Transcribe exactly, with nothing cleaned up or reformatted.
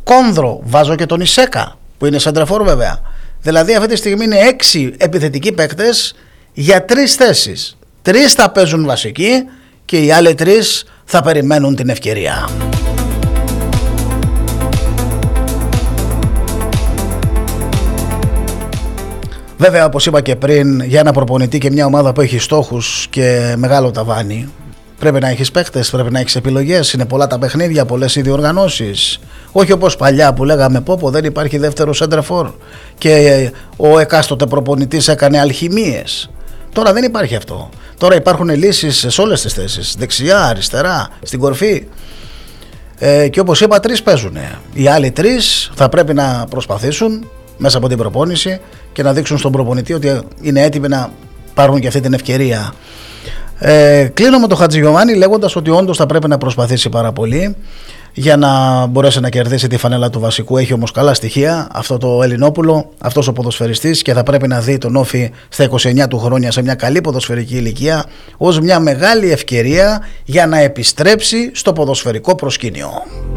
Κόνδρο, βάζω και τον Ισέκα που είναι σεντρεφόρ βέβαια. Δηλαδή αυτή τη στιγμή είναι έξι επιθετικοί παίκτες για τρεις θέσεις. Τρεις θα παίζουν βασικοί και οι άλλοι τρεις θα περιμένουν την ευκαιρία. Βέβαια, όπως είπα και πριν, για ένα προπονητή και μια ομάδα που έχει στόχους και μεγάλο ταβάνι, πρέπει να έχεις παίκτες, πρέπει να έχεις επιλογές. Είναι πολλά τα παιχνίδια, πολλές οι διοργανώσεις. Όχι όπως παλιά που λέγαμε πω πω δεν υπάρχει δεύτερο σέντρεφόρ και ο εκάστοτε προπονητής έκανε αλχημίες. Τώρα δεν υπάρχει αυτό. Τώρα υπάρχουν λύσεις σε όλες τις θέσεις. Δεξιά, αριστερά, στην κορφή. Ε, και όπως είπα, τρεις παίζουν. Οι άλλοι τρεις θα πρέπει να προσπαθήσουν μέσα από την προπόνηση και να δείξουν στον προπονητή ότι είναι έτοιμοι να πάρουν και αυτή την ευκαιρία. Ε, κλείνω με τον Χατζηγιοβάνι λέγοντας ότι όντως θα πρέπει να προσπαθήσει πάρα πολύ για να μπορέσει να κερδίσει τη φανέλα του βασικού. Έχει όμως καλά στοιχεία αυτό το Ελληνόπουλο, αυτός ο ποδοσφαιριστής, και θα πρέπει να δει τον Όφη στα είκοσι εννιά του χρόνια σε μια καλή ποδοσφαιρική ηλικία ως μια μεγάλη ευκαιρία για να επιστρέψει στο ποδοσφαιρικό προσκήνιο.